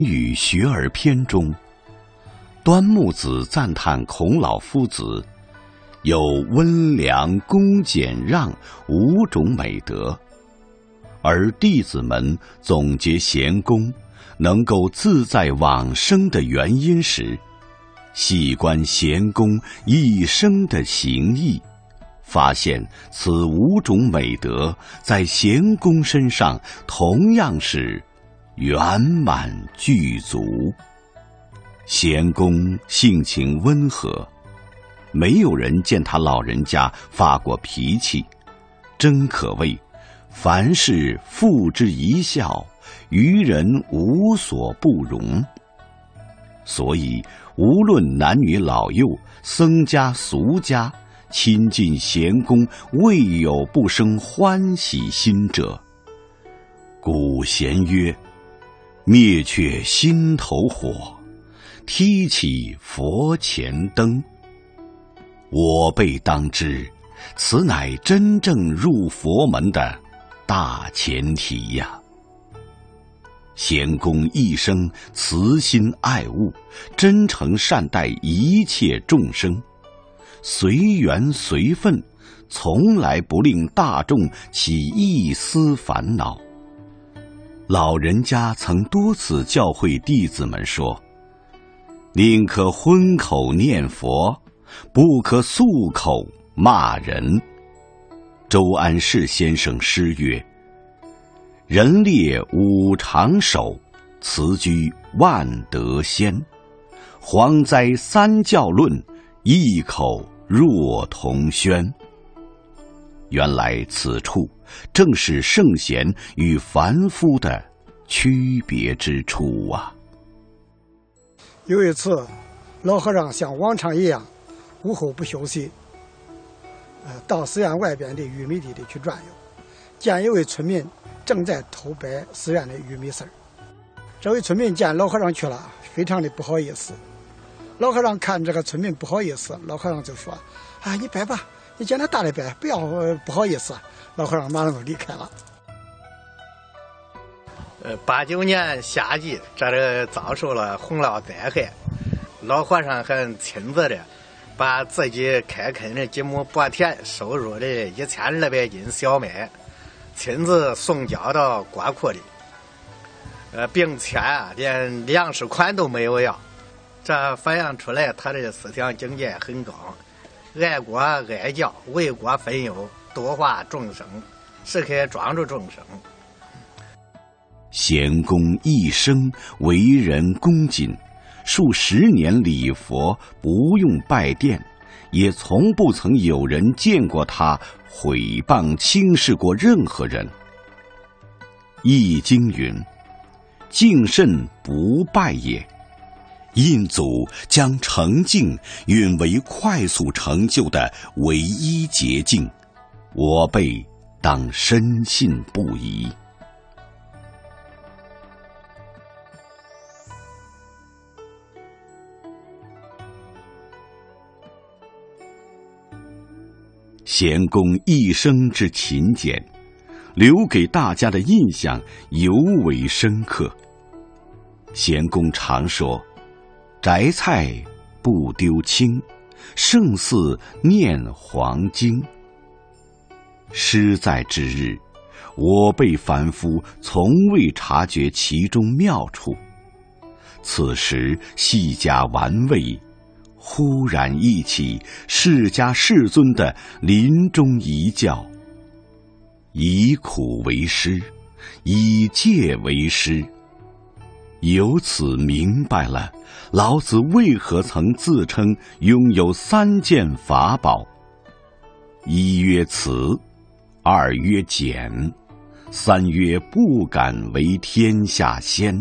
语学而篇中，端木子赞叹孔老夫子有温良恭俭让5种美德，而弟子们总结贤公能够自在往生的原因时，细观贤公一生的行义，发现此5种美德在贤公身上同样是圆满具足。贤公性情温和，没有人见他老人家发过脾气，真可谓凡事付之一笑，于人无所不容。所以无论男女老幼，僧家俗家，亲近贤公，未有不生欢喜心者。古贤曰：灭却心头火，提起佛前灯。我辈当知，此乃真正入佛门的大前提呀。贤公一生慈心爱物，真诚善待一切众生，随缘随分，从来不令大众起一丝烦恼。老人家曾多次教诲弟子们说：宁可荤口念佛，不可素口骂人。周安世先生诗曰：人列5常守，辞居万德先。蝗灾3教论，异口若同轩。原来此处正是圣贤与凡夫的区别之处啊。 有一次，老和尚像往常一样，午后不休息，到寺院外边的玉米地里去转悠，见一位村民正在偷掰寺院的玉米丝儿。这位村民见老和尚去了，非常的不好意思。老和尚看这个村民不好意思，老和尚就说：啊，你掰吧，你见他大的掰，不要不好意思。老和尚马上就离开了。 89年夏季，这遭受了洪涝灾害，老和尚还亲自的把自己开垦的几亩薄田收入的1200斤小麦，亲自送交到国库里，并且连粮食款都没有要。这反映出来他的思想境界很高，爱国爱教，为国分忧，度化众生，时刻庄助众生。 贤公一生为人恭谨，数十年礼佛，不用拜殿，也从不曾有人见过他毁谤轻视过任何人。易经云：敬慎不败也。印祖将诚敬允为快速成就的唯一捷径，我辈当深信不疑。贤公一生之勤俭，留给大家的印象尤为深刻。贤公常说：摘菜不丢青，胜似念黄经。诗在之日，我辈凡夫从未察觉其中妙处，此时细加玩味，忽然忆起释迦世尊的临终遗教：以苦为师，以戒为师。由此明白了老子为何曾自称拥有3件法宝：一曰慈，二曰俭，三曰不敢为天下先。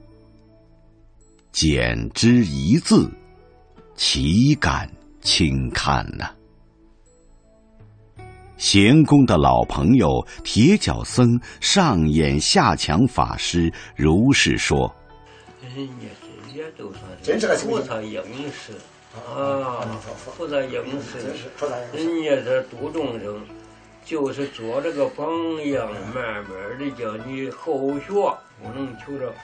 俭之一字，岂敢轻看呢？贤公的老朋友铁脚僧上演下强法师如是说： 人家这些都真是个菩萨应时啊，菩萨应时，人家这度众生，就是做这个榜样，慢慢的叫你后学，不能求着。